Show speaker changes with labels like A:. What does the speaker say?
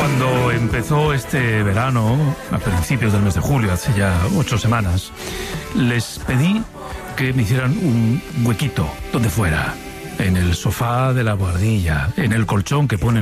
A: Cuando empezó este verano, a principios del mes de julio, hace ya 8 semanas, les pedí que me hicieran un huequito donde fuera, en el sofá de la buhardilla, en el colchón que ponen